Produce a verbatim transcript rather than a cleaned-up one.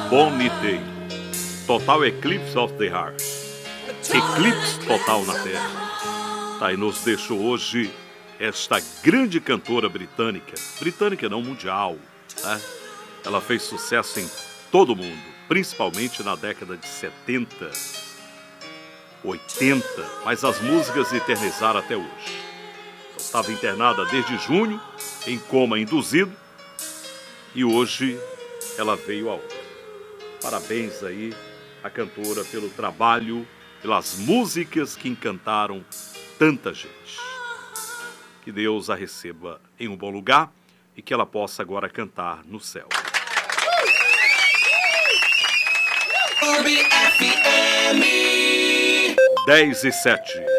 Bonnie Tyler, Total Eclipse of the Heart, eclipse total na Terra. Tá, e nos deixou hoje esta grande cantora britânica, britânica não, mundial, né? Ela fez sucesso em todo o mundo, principalmente na década de setenta, oitenta, mas as músicas eternizaram até hoje. Estava internada desde junho, em coma induzido, e hoje ela veio a óbito. Parabéns aí à cantora pelo trabalho, pelas músicas que encantaram tanta gente. Que Deus a receba em um bom lugar e que ela possa agora cantar no céu. dez e sete.